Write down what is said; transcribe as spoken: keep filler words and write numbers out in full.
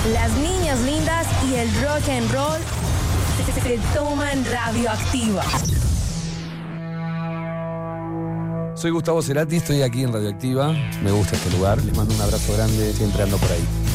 Las niñas lindas y el rock and roll se, se toman Radioactiva. Soy Gustavo Cerati, estoy aquí en Radioactiva. Me gusta este lugar. Les mando un abrazo grande, siempre ando por ahí.